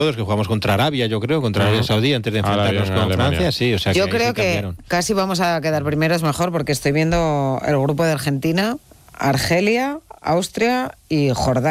todos, que jugamos contra Arabia, yo creo, contra Arabia Saudí, antes de enfrentarnos con Francia, sí, o sea, yo creo que casi vamos a quedar primeros mejor, porque estoy viendo el grupo de Argentina, Argelia, Austria y Jordania.